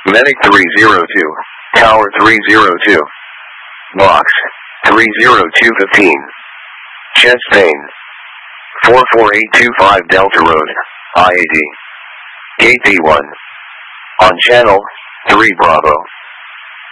Medic 302, Tower 302. Box 30215. Chest pain. 44825 Delta Road, IAD. Gate D1. On channel 3 Bravo.